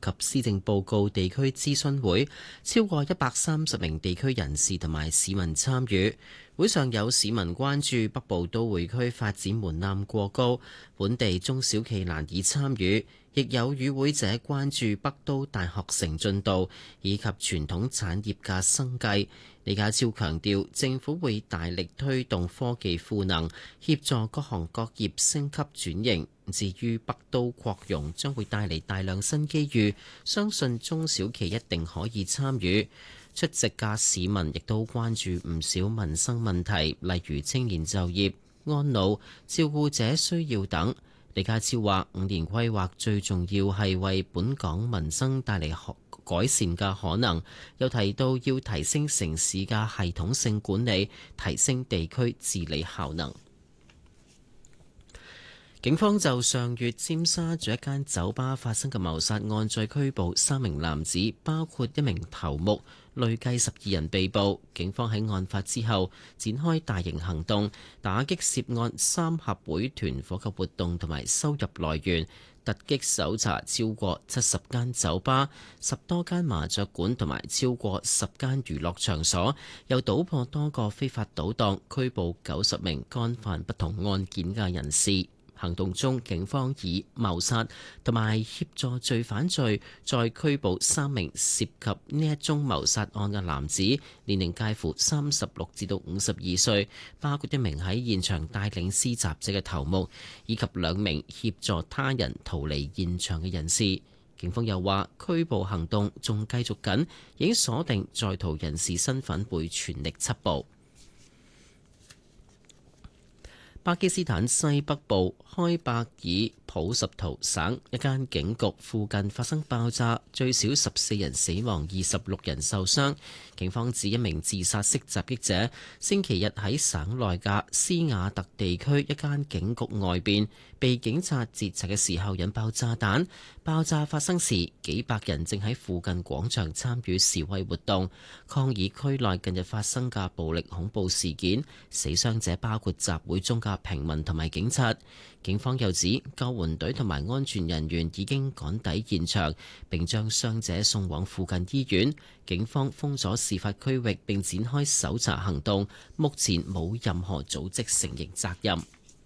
及施政報告地區諮詢會，超過130名地區人士同埋市民參與。會上有市民關注北部都會區發展門檻過高，本地中小企難以參與，亦有與會者關注北都大學城進度以及傳統產業嘅生計。李家超強調，政府會大力推動科技賦能，協助各行各業升級轉型。至於北都擴容將會帶嚟大量新機遇，相信中小企一定可以參與。出席嘅市民亦都關注唔少民生問題，例如青年就業、安老、照顧者需要等。李家超話：5年規劃最重要係為本港民生帶嚟改善嘅可能。又提到要提升城市嘅系統性管理，提升地區治理效能。警方就上月尖沙咀一間酒吧發生嘅謀殺案再拘捕3名男子，包括1名頭目，累計12人被捕。警方喺案發之後展開大型行動，打擊涉案3合會團伙嘅活動同埋收入來源，突擊搜查超過70間酒吧、10多間麻雀館同埋超過10間娛樂場所，又搗破多個非法賭檔，拘捕90名干犯不同案件嘅人士。行動中，警方以謀殺同埋協助罪犯罪，再拘捕3名涉及呢一宗謀殺案嘅男子，年齡介乎36至到52歲，包括1名喺現場帶領施襲者嘅頭目，以及2名協助他人逃離現場嘅人士。警方又話，拘捕行動仲繼續緊，已經鎖定在逃人士身份，會全力緝捕。巴基斯坦西北部開伯爾普什圖省一間警局附近發生爆炸，最少14人死亡，26人受傷。警方指一名自殺式襲擊者星期日喺省內嘅斯瓦特地區一間警局外邊被警察截查嘅時候引爆炸彈。爆炸發生時，幾百人正喺附近廣場參與示威活動，抗議區內近日發生嘅暴力恐怖事件。死傷者包括集會中嘅平民同埋警察。警方又指救援隊同埋安全人員已經趕抵現場，並將傷者送往附近醫院。警方封咗事發區域並展開搜查行動，目前冇任何組織承認責任。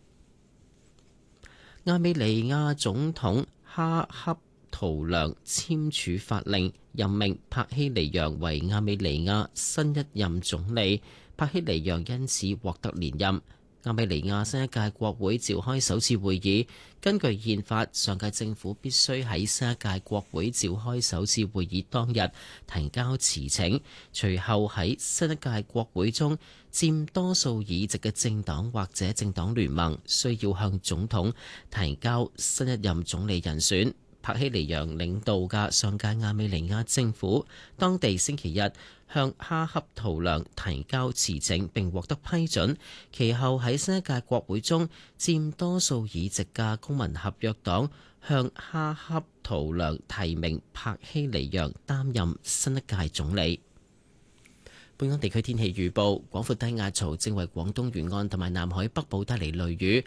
亞美尼亞總統哈恰圖良簽署法令，任命帕希尼揚為亞美尼亞新一任總理，帕希尼揚因此獲得連任。亞美尼亞新一屆國會召開首次會議，根據憲法，上屆政府必須喺新一屆國會召開首次會議當日提交辭呈，隨後喺新一屆國會中佔多數議席嘅政黨或者政黨聯盟需要向總統提交新一任總理人選。帕希尼揚領導嘅上屆亞美尼亞政府，當地星期日向哈恰圖良提交辭呈並獲得批准，其後喺新一屆國會中佔多數議席嘅公民合約黨向哈恰圖良提名帕希尼揚擔任新一屆總理。本港地區天氣預報，廣闊低壓槽正為廣東沿岸同埋南海北部帶嚟雷雨。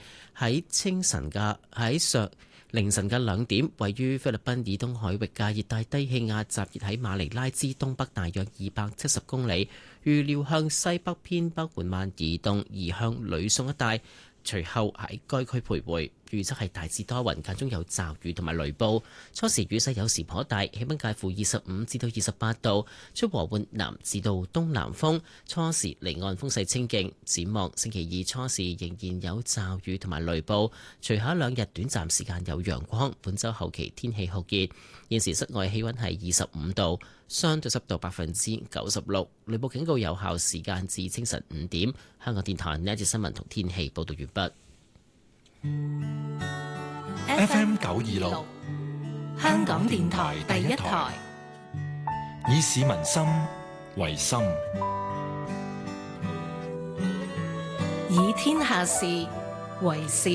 喺凌晨嘅2點，位於菲律賓以東海域嘅熱帶低氣壓集結喺馬尼拉之東北大約270公里，預料向西北偏北緩慢移動，移向呂宋一帶，隨後喺該區徘徊。預測係大致多雲，間中有驟雨同埋雷暴，初時雨勢有時頗大，氣溫介乎25至到28度，吹和緩南至到東南風，初時離岸風勢清勁。展望星期二初時仍然有驟雨同埋雷暴，隨後2日短暫時間有陽光。本週後期天氣酷熱，現時室外氣溫係25度，相對濕度96%，雷暴警告有效時間至清晨5點。香港電台呢一節新聞同天氣報道完畢。 FM 926香港電台第一台，以市民心為心， 以天下事為事。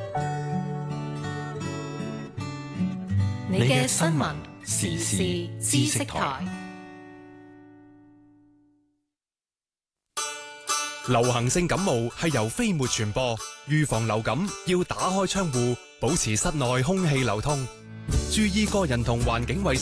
你嘅新聞時事知識台。 流行性感冒係由飛沫傳播，預防流感要打開窗戶，保持室內空氣流通，注意個人同環境衛生。